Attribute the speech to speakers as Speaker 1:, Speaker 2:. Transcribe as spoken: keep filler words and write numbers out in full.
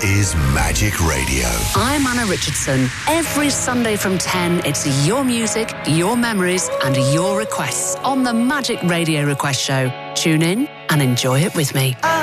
Speaker 1: is Magic Radio.
Speaker 2: I'm Anna Richardson. Every Sunday from ten, it's your music, your memories, and your requests on the Magic Radio Request Show. Tune in and enjoy it with me.
Speaker 3: I